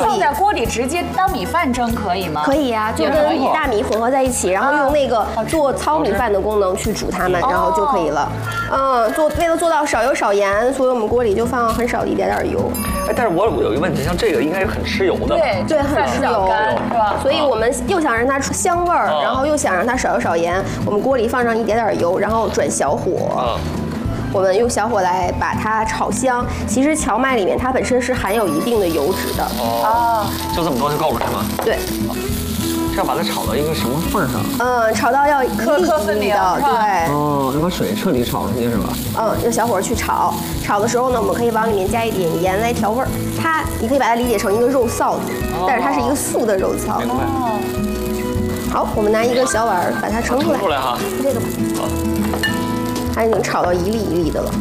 放在锅里直接当米饭蒸可以吗？ 可以呀，就跟大米混合在一起，然后用那个做糙米饭的功能去煮它们，然后就可以了。为了做到少油少盐，所以我们锅里就放很少的一点点油。 哎，但是我有一个问题，像这个应该是很吃油的。 对，很吃油， 是吧？ 所以我们又想让它出香味儿，然后又想让它少油少盐，我们锅里放上一点点油，然后转小火。我们用小火来把它炒香。其实荞麦里面它本身是含有一定的油脂的。 就这么多就够了是吗？ 对。 要把它炒到一个什么份上？ 炒到要颗颗分明的，对。 要把水彻底炒出去是吧？ 用小火去炒。炒的时候呢，我们可以往里面加一点盐来调味儿。你可以把它理解成一个肉臊子，但是它是一个素的肉臊。 明白。 好，我们拿一个小碗把它盛出来。 出来哈。 这个吧。它已经炒到一粒一粒的了。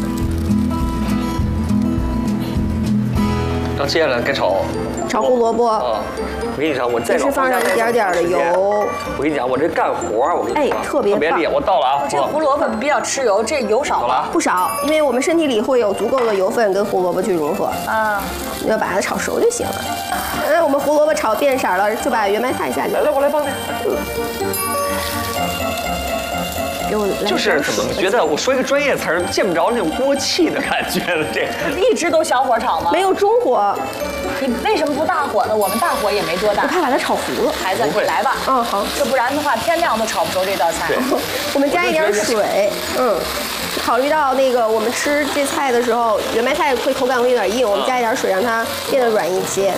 然后接下来该炒胡萝卜。 我跟你讲，我再是放上一点点的油。 我跟你讲，我这干活我跟你说， 特别厉害。我倒了啊。 这胡萝卜比较吃油，这油少了不少，因为我们身体里会有足够的油分跟胡萝卜去融合。你要把它炒熟就行了。我们胡萝卜炒变色了，就把圆白菜下去。 来，我来帮你。就是怎么觉得我说一个专业词儿，见不着那种锅气的感觉了。这一直都小火炒吗？ 没有中火。 你为什么不大火呢？我们大火也没多大。 我怕把它炒糊了。 孩子，你来吧。 好。 要不然的话，天亮都炒不熟这道菜。 我们加一点水。考虑到那个我们吃这菜的时候，圆白菜会口感会有点硬，我们加一点水让它变得软一些。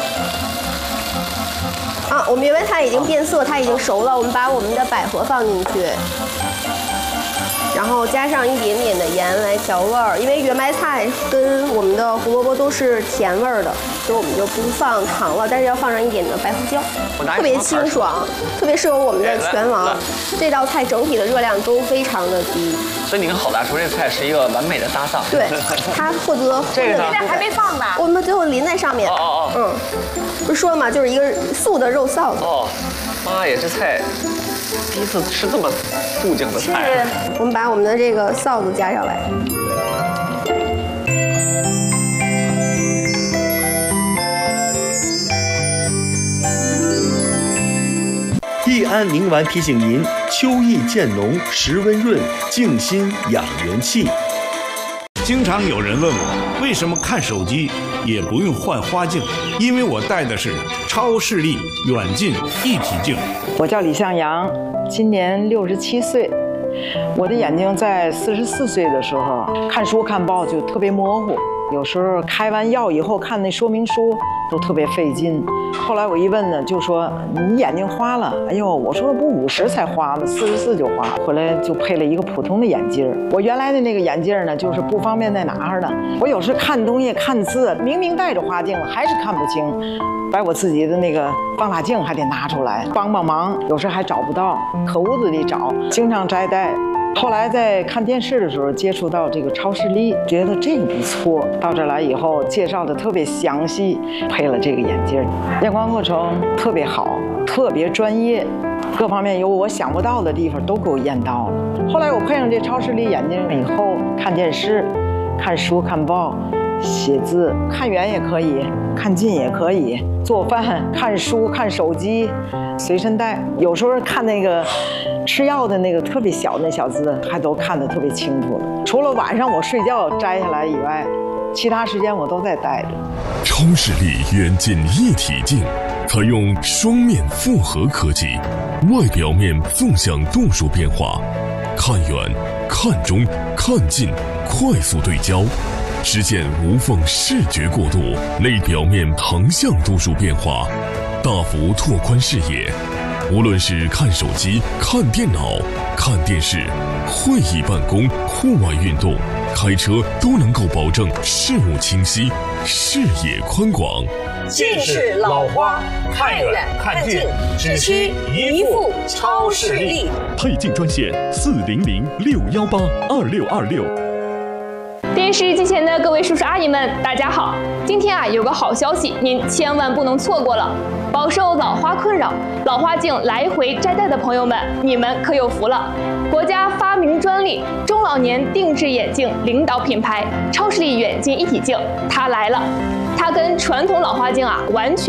我们圆白菜已经变色，它已经熟了。我们把我们的百合放进去，然后加上一点点的盐来调味儿。因为圆白菜跟我们的胡萝卜都是甜味儿的，所以我们就不放糖了，但是要放上一点的白胡椒，特别清爽，特别适合我们的拳王。这道菜整体的热量都非常的低， 所以你跟郝大厨这菜是一个完美的搭档。 对，他负责这个还没放呢， 我们最后淋在上面。不是说了吗？就是一个素的肉臊子。 妈呀，这菜第一次吃这么素净的菜。 我们把我们的这个臊子加上来。 益安宁丸提醒您：秋意渐浓，食温润，静心养元气。 经常有人问我，为什么看手机也不用换花镜？因为我戴的是超视力远近一体镜。 我叫李向阳，今年67岁。我的眼睛在44岁的时候看书看报就特别模糊，有时候开完药以后看那说明书都特别费劲。后来我一问呢，就说你眼睛花了。哎呦，我说不50才花吗？44就花。回来就配了一个普通的眼镜。我原来的那个眼镜呢，就是不方便在哪儿呢？我有时看东西看字，明明戴着花镜了，还是看不清。把我自己的那个放大镜还得拿出来帮帮忙，有时还找不到，可屋子里找，经常摘戴。后来在看电视的时候接触到这个超视力，觉得这个不错。到这来以后介绍的特别详细，配了这个眼镜，验光过程特别好，特别专业，各方面有我想不到的地方都给我验到了。后来我配上这超视力眼镜以后，看电视、看书、看报、写字，看远也可以，看近也可以，做饭、看书、看手机，随身带。有时候看那个吃药的那个特别小的那小字，还都看得特别清楚了。除了晚上我睡觉摘下来以外，其他时间我都在戴着。 超视力远近一体镜，采用双面复合科技，外表面纵向度数变化，看远、看中、看近，快速对焦。实现无缝视觉过渡，内表面横向度数变化，大幅拓宽视野。无论是看手机、看电脑、看电视、会议办公、户外运动、开车，都能够保证视物清晰、视野宽广。 近视老花，看远看近，只需一副超视力。 配镜专线400-618-2626。 电视机前的各位叔叔阿姨们，大家好！今天有个好消息，您千万不能错过了。饱受老花困扰、老花镜来回摘戴的朋友们，你们可有福了！国家发明专利，中老年定制眼镜领导品牌超视力远近一体镜，它来了。它跟传统老花镜完全